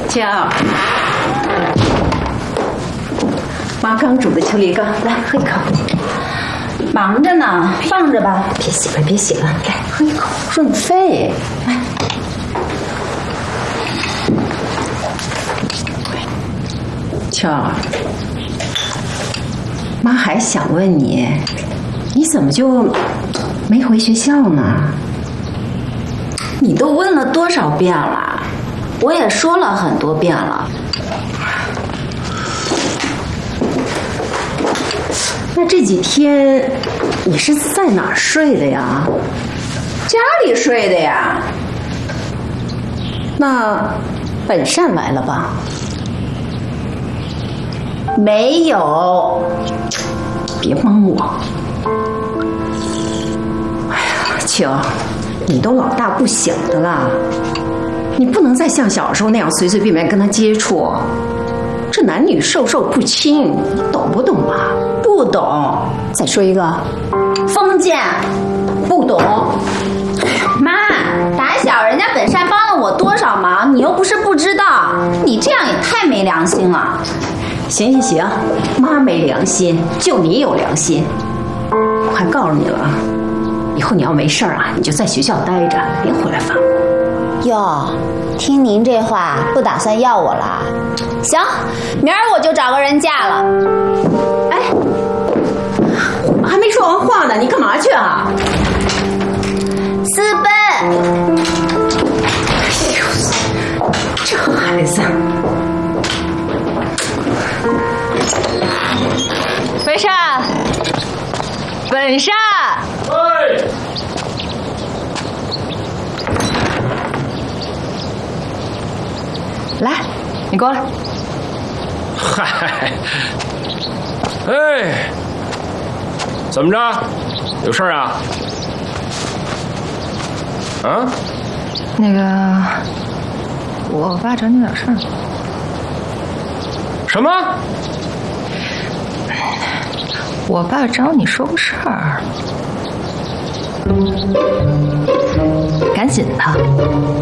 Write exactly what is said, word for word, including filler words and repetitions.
青，妈刚煮的秋梨糕，来喝一口。 忙着呢，放着吧。 别洗了，别洗了，来喝一口润肺。来，秋儿，妈还想问你，你怎么就没回学校呢？ 你都问了多少遍了？我也说了很多遍了。 那这几天你是在哪儿睡的呀？ 家里睡的呀。 那本善来了吧？ 没有。 别蒙我。哎呀，秋，你都老大不小的了，你不能再像小时候那样随随便便跟他接触。这男女授受不亲，你懂不懂啊？ 不懂。 再说一个， 封建，不懂。妈，打小人家本善帮了我多少忙，你又不是不知道，你这样也太没良心了。 行行行，妈没良心，就你有良心。我还告诉你了，以后你要没事儿啊，你就在学校待着，别回来烦我。 哟，听您这话，不打算要我了？行，明儿我就找个人嫁了。 哎，还没说完话呢，你干嘛去啊？ 私奔。 哎呦，这孩子。 本善，本善。 哎。 来，你过来。 嗨，哎，怎么着？有事儿啊？啊？ 那个，我爸找你点事儿。 什么？ 我爸找你说个事儿，赶紧的。